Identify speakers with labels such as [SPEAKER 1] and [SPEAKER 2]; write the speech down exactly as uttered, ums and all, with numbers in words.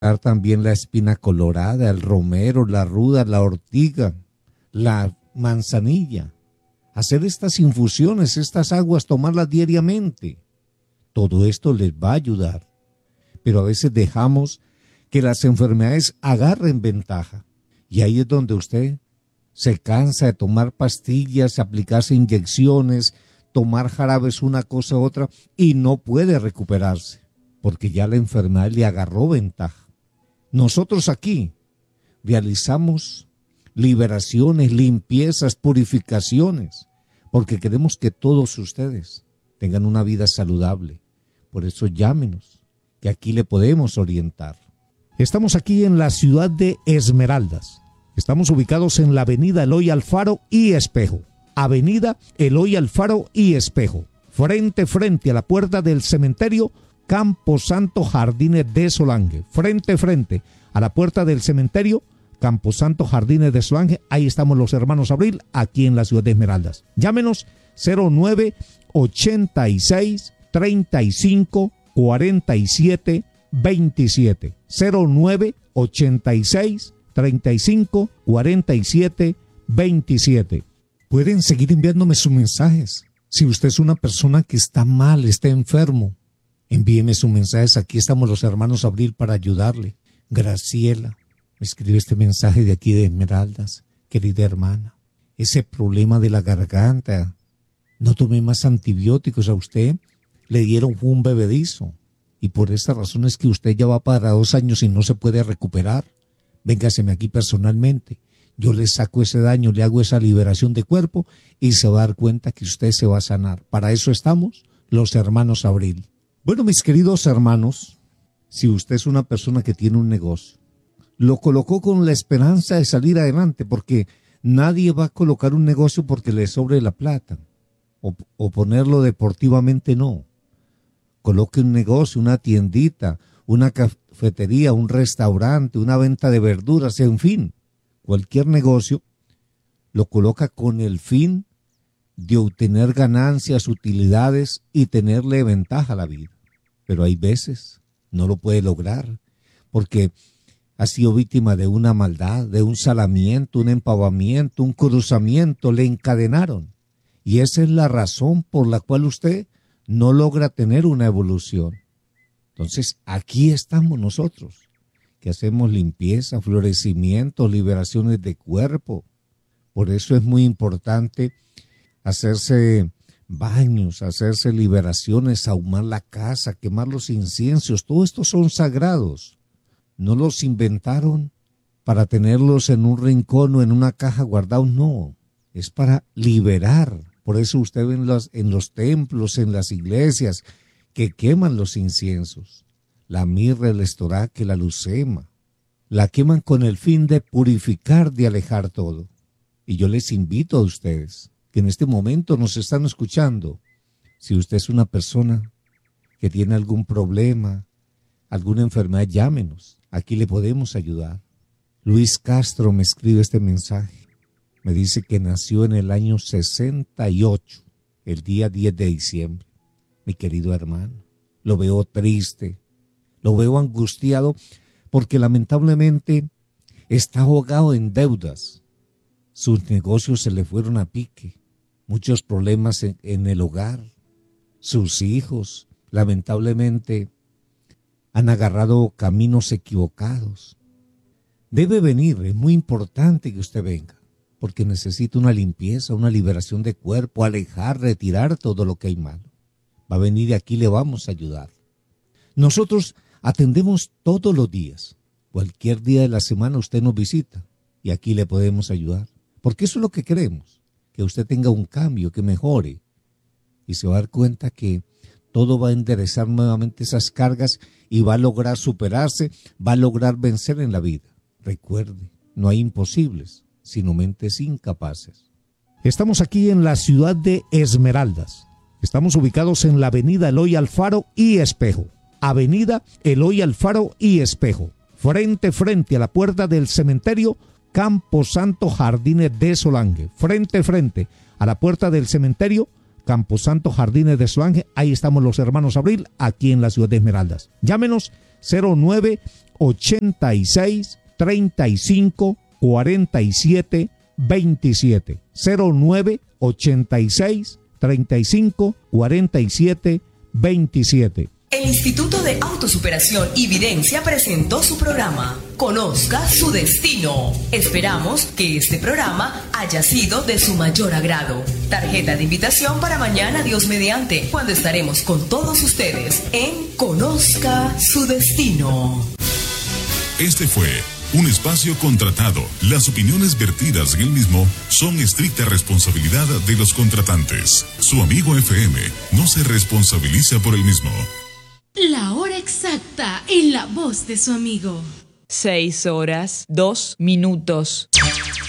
[SPEAKER 1] También la espina colorada, el romero, la ruda, la ortiga, la manzanilla. Hacer estas infusiones, estas aguas, tomarlas diariamente. Todo esto les va a ayudar. Pero a veces dejamos que las enfermedades agarren ventaja. Y ahí es donde usted se cansa de tomar pastillas, aplicarse inyecciones, tomar jarabes una cosa u otra y no puede recuperarse porque ya la enfermedad le agarró ventaja. Nosotros aquí realizamos liberaciones, limpiezas, purificaciones, porque queremos que todos ustedes tengan una vida saludable. Por eso llámenos, que aquí le podemos orientar. Estamos aquí en la ciudad de Esmeraldas. Estamos ubicados en la avenida Eloy Alfaro y Espejo. Avenida Eloy Alfaro y Espejo. Frente, frente a la puerta del cementerio Camposanto Jardines de Solange. Frente, frente a la puerta del cementerio Camposanto Jardines de Solange. Ahí estamos los hermanos Abril, aquí en la ciudad de Esmeraldas. Llámenos cero nueve ochenta y seis treinta y cinco cuarenta y siete veintisiete. cero nueve ochenta y seis treinta y cinco cuarenta y siete veintisiete. Pueden seguir enviándome sus mensajes. Si usted es una persona que está mal, está enfermo, envíeme sus mensajes. Aquí estamos los hermanos Abril para ayudarle. Graciela me escribe este mensaje de aquí de Esmeraldas. Querida hermana, ese problema de la garganta, no tomé más antibióticos. A usted le dieron un bebedizo y por esta razón es que usted ya va para dos años y no se puede recuperar. Véngaseme aquí personalmente. Yo le saco ese daño, le hago esa liberación de cuerpo y se va a dar cuenta que usted se va a sanar. Para eso estamos los hermanos Abril. Bueno, mis queridos hermanos, si usted es una persona que tiene un negocio, lo colocó con la esperanza de salir adelante, porque nadie va a colocar un negocio porque le sobre la plata o, o ponerlo deportivamente, no. Coloque un negocio, una tiendita, una cafetería, un restaurante, una venta de verduras, en fin, cualquier negocio lo coloca con el fin de obtener ganancias, utilidades y tenerle ventaja a la vida. Pero hay veces no lo puede lograr porque ha sido víctima de una maldad, de un salamiento, un empavamiento, un cruzamiento, le encadenaron. Y esa es la razón por la cual usted no logra tener una evolución. Entonces, aquí estamos nosotros, que hacemos limpieza, florecimiento, liberaciones de cuerpo. Por eso es muy importante hacerse baños, hacerse liberaciones, ahumar la casa, quemar los inciensos. Todo esto son sagrados. No los inventaron para tenerlos en un rincón o en una caja guardados, no. Es para liberar. Por eso usted ve en los, en los templos, en las iglesias, que queman los inciensos. La mirra, el estoraque, la lucema. La queman con el fin de purificar, de alejar todo. Y yo les invito a ustedes, que en este momento nos están escuchando, si usted es una persona que tiene algún problema, alguna enfermedad, llámenos. Aquí le podemos ayudar. Luis Castro me escribe este mensaje. Me dice que nació en el año sesenta y ocho, el día diez de diciembre. Mi querido hermano, lo veo triste, lo veo angustiado, porque lamentablemente está ahogado en deudas. Sus negocios se le fueron a pique, muchos problemas en, en el hogar. Sus hijos, lamentablemente, han agarrado caminos equivocados. Debe venir, es muy importante que usted venga, porque necesita una limpieza, una liberación de cuerpo, alejar, retirar todo lo que hay malo. Va a venir y aquí le vamos a ayudar. Nosotros atendemos todos los días. Cualquier día de la semana usted nos visita y aquí le podemos ayudar. Porque eso es lo que queremos, que usted tenga un cambio, que mejore. Y se va a dar cuenta que todo va a enderezar nuevamente esas cargas y va a lograr superarse, va a lograr vencer en la vida. Recuerde, no hay imposibles, sino mentes incapaces. Estamos aquí en la ciudad de Esmeraldas. Estamos ubicados en la avenida Eloy Alfaro y Espejo. Avenida Eloy Alfaro y Espejo. Frente, frente a la puerta del cementerio Camposanto Jardines de Solange. Frente, frente a la puerta del cementerio Camposanto Jardines de Solange. Ahí estamos los hermanos Abril, aquí en la ciudad de Esmeraldas. Llámenos cero nueve ochenta y seis treinta y cinco cuarenta y siete veintisiete. cero nueve ochenta y seis treinta y cinco cuarenta y siete veintisiete.
[SPEAKER 2] El Instituto de Autosuperación y Videncia presentó su programa Conozca su Destino. Esperamos que este programa haya sido de su mayor agrado. Tarjeta de invitación para mañana, Dios mediante, cuando estaremos con todos ustedes en Conozca su Destino.
[SPEAKER 3] Este fue un espacio contratado. Las opiniones vertidas en el mismo son estricta responsabilidad de los contratantes. Su amigo F M no se responsabiliza por el mismo.
[SPEAKER 4] La hora exacta en la voz de su amigo.
[SPEAKER 5] Seis horas, dos minutos.